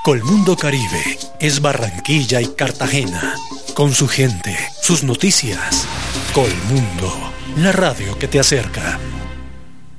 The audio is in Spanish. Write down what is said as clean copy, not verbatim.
Colmundo Caribe es Barranquilla y Cartagena, con su gente, sus noticias. Colmundo, la radio que te acerca.